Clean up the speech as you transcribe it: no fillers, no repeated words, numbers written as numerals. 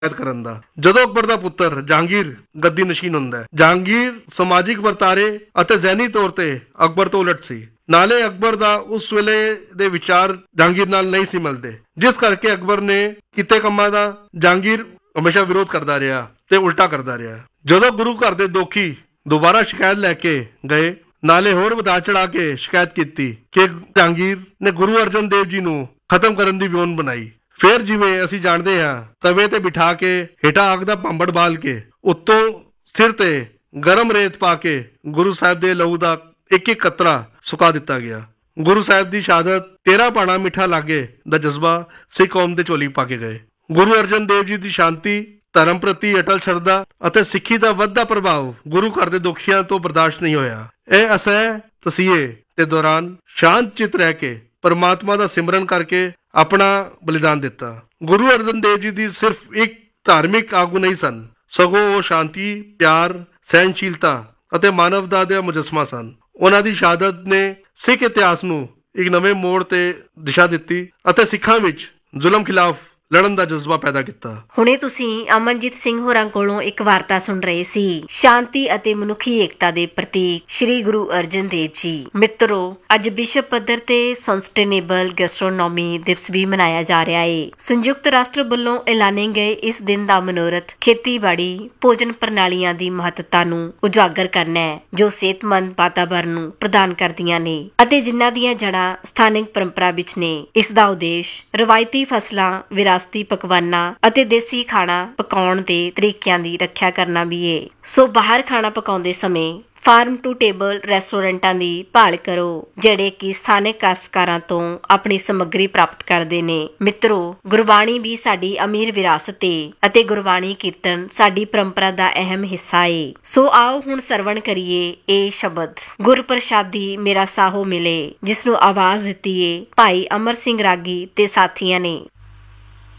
ਕਰਨ ਦਾ। ਜਦੋਂ ਅਕਬਰ ਦਾ ਪੁੱਤਰ ਜਹਾਂਗੀਰ ਗੱਦੀ ਨਸ਼ੀਨ ਹੁੰਦਾ ਹੈ, ਜਹਾਂਗੀਰ ਸਮਾਜਿਕ ਵਰਤਾਰੇ ਅਤੇ ਜ਼ਹਿਨੀ ਤੌਰ ਤੇ ਅਕਬਰ ਤੋਂ ਉਲਟ ਸੀ। ਨਾਲੇ ਅਕਬਰ ਦਾ ਉਸ ਵੇਲੇ ਦੇ ਵਿਚਾਰ ਜਹਾਂਗੀਰ ਨਾਲ ਨਹੀਂ ਸੀ ਮਿਲਦੇ, ਜਿਸ ਕਰਕੇ ਅਕਬਰ ਨੇ ਕੀਤੇ ਕੰਮਾਂ ਦਾ ਜਹਾਂਗੀਰ ਹਮੇਸ਼ਾ ਵਿਰੋਧ ਕਰਦਾ ਰਿਹਾ ਤੇ ਉਲਟਾ ਕਰਦਾ ਰਿਹਾ। ਜਦੋਂ ਗੁਰੂ ਘਰ ਦੇ ਦੋਖੀ ਦੁਬਾਰਾ ਸ਼ਿਕਾਇਤ ਲੈ ਕੇ ਗਏ, ਨਾਲੇ ਹੋਰ ਵਧਾ ਚੜਾ ਕੇ ਸ਼ਿਕਾਇਤ ਕੀਤੀ ਕਿ ਜਹਾਂਗੀਰ ਨੇ ਗੁਰੂ ਅਰਜਨ ਦੇਵ ਜੀ ਨੂੰ ਖਤਮ ਕਰਨ ਦੀ ਵਿਉਂਤ ਬਣਾਈ। ਫਿਰ ਜਿਵੇਂ ਅਸੀਂ ਜਾਣਦੇ ਹਾਂ, ਤਵੇ ਤੇ ਬਿਠਾ ਕੇ ਹੇਠਾਂ ਅੱਗ ਦਾ ਭਾਂਬੜ ਬਾਲ ਕੇ ਉੱਤੋਂ ਸਿਰ ਤੇ ਗਰਮ ਰੇਤ ਪਾ ਕੇ ਗੁਰੂ ਸਾਹਿਬ ਦੇ ਲਹੂ ਦਾ ਇੱਕ ਇੱਕ ਕਤਰਾ ਸੁਕਾ ਦਿੱਤਾ ਗਿਆ। ਗੁਰੂ ਸਾਹਿਬ ਦੀ ਸ਼ਹਾਦਤ ਤੇਰਾ ਭਾਣਾ ਮਿੱਠਾ ਲਾਗੇ ਦਾ ਜਜ਼ਬਾ ਸਿੱਖ ਕੌਮ ਦੇ ਝੋਲੀ ਪਾ ਕੇ ਗਏ। ਗੁਰੂ ਅਰਜਨ ਦੇਵ ਜੀ ਦੀ ਸ਼ਾਂਤੀ, ਧਰਮ ਪ੍ਰਤੀ ਅਟਲ ਸ਼ਰਧਾ ਅਤੇ ਸਿੱਖੀ ਦਾ ਵੱਧਦਾ ਪ੍ਰਭਾਵ ਗੁਰੂ ਘਰ ਦੇ ਦੁਖੀਆਂ ਤੋਂ ਬਰਦਾਸ਼ਤ ਨਹੀਂ ਹੋਇਆ। ਇਹ ਅਸਹਿ ਤਸੀਹੇ ਦੇ ਦੌਰਾਨ ਸ਼ਾਂਤ ਚਿੱਤ ਰਹਿ ਕੇ ਪਰਮਾਤਮਾ ਦਾ ਸਿਮਰਨ ਕਰਕੇ ਆਪਣਾ ਬਲੀਦਾਨ ਦਿੱਤਾ। ਗੁਰੂ ਅਰਜਨ ਦੇਵ ਜੀ ਦੀ ਸਿਰਫ ਇੱਕ ਧਾਰਮਿਕ ਆਗੂ ਨਹੀਂ ਸਨ, ਸਗੋਂ ਉਹ ਸ਼ਾਂਤੀ, ਪਿਆਰ, ਸਹਿਨਸ਼ੀਲਤਾ ਅਤੇ ਮਾਨਵਤਾ ਦੇ ਮੁਜੱਸਮਾ ਸਨ। ਉਹਨਾਂ ਦੀ ਸ਼ਹਾਦਤ ਨੇ ਸਿੱਖ ਇਤਿਹਾਸ ਨੂੰ ਇੱਕ ਨਵੇਂ ਮੋੜ ਤੇ ਦਿਸ਼ਾ ਦਿੱਤੀ ਅਤੇ ਸਿੱਖਾਂ ਵਿੱਚ ਜ਼ੁਲਮ ਖਿਲਾਫ ਲੜਨ ਦਾ ਜਜ਼ਬਾ ਪੈਦਾ ਕੀਤਾ। ਹੁਣੇ ਤੁਸੀਂ ਅਮਨਜੀਤ ਸਿੰਘ ਹੋਰਾਂ ਕੋਲੋਂ ਇੱਕ ਵਾਰਤਾ ਸੁਣ ਰਹੇ ਸੀ, ਸ਼ਾਂਤੀ ਅਤੇ ਮਨੁੱਖੀ ਏਕਤਾ ਦੇ ਪ੍ਰਤੀਕ ਸ਼੍ਰੀ ਗੁਰੂ ਅਰਜਨ ਦੇਵ ਜੀ। ਮਿੱਤਰੋ, ਅੱਜ ਵਿਸ਼ਵ ਪੱਧਰ ਤੇ ਸਸਟੇਨੇਬਲ ਗੈਸਟ੍ਰੋਨੋਮੀ ਦਿਵਸ ਵੀ ਮਨਾਇਆ ਜਾ ਰਿਹਾ ਹੈ। ਸੰਯੁਕਤ ਰਾਸ਼ਟਰ ਵੱਲੋਂ ਐਲਾਨੇ ਗਏ ਇਸ ਦਿਨ ਦਾ ਮਨੋਰਥ ਖੇਤੀਬਾੜੀ, ਭੋਜਨ ਪ੍ਰਣਾਲੀਆਂ ਦੀ ਮਹੱਤਤਾ ਨੂੰ ਉਜਾਗਰ ਕਰਨਾ ਹੈ, ਜੋ ਸਿਹਤਮੰਦ ਵਾਤਾਵਰਨ ਨੂੰ ਪ੍ਰਦਾਨ ਕਰਦੀਆਂ ਨੇ ਅਤੇ ਜਿਨ੍ਹਾਂ ਦੀਆਂ ਜੜ੍ਹਾਂ ਸਥਾਨਕ ਪਰੰਪਰਾ ਵਿੱਚ ਨੇ। ਇਸ ਦਾ ਉਦੇਸ਼ ਰਵਾਇਤੀ ਫਸਲਾਂ, ਵਿਰਾਸਤੀ ਪਕਵਾਨਾਂ ਅਤੇ ਦੇਸੀ ਖਾਣਾ ਪਕਾਉਣ ਦੇ ਤਰੀਕਿਆਂ ਦੀ ਰੱਖਿਆ ਕਰਨਾ ਵੀ ਹੈ। ਸੋ ਬਾਹਰ ਖਾਣਾ ਪਕਾਉਂਦੇ ਸਮੇਂ ਫਾਰਮ ਟੂ ਟੇਬਲ ਰੈਸਟੋਰੈਂਟਾਂ ਦੀ ਭਾਲ ਕਰੋ, ਜਿਹੜੇ ਕਿ ਸਥਾਨਕ ਕਾਸ਼ਤਕਾਰਾਂ ਤੋਂ ਆਪਣੀ ਸਮੱਗਰੀ ਪ੍ਰਾਪਤ ਕਰਦੇ ਨੇ। ਮਿੱਤਰੋ, ਗੁਰਬਾਣੀ ਵੀ ਸਾਡੀ ਅਮੀਰ ਵਿਰਾਸਤ ਏ ਅਤੇ ਗੁਰਬਾਣੀ ਕੀਰਤਨ ਸਾਡੀ ਪਰੰਪਰਾ ਦਾ ਅਹਿਮ ਹਿੱਸਾ ਏ। ਸੋ ਆਓ ਹੁਣ ਸਰਵਣ ਕਰੀਏ ਇਹ ਸ਼ਬਦ, ਗੁਰ ਪ੍ਰਸ਼ਾਦੀ ਮੇਰਾ ਸਾਹੋ ਮਿਲੇ, ਜਿਸ ਨੂੰ ਆਵਾਜ਼ ਦਿੱਤੀ ਏ ਭਾਈ ਅਮਰ ਸਿੰਘ ਰਾਗੀ ਤੇ ਸਾਥੀਆਂ ਨੇ।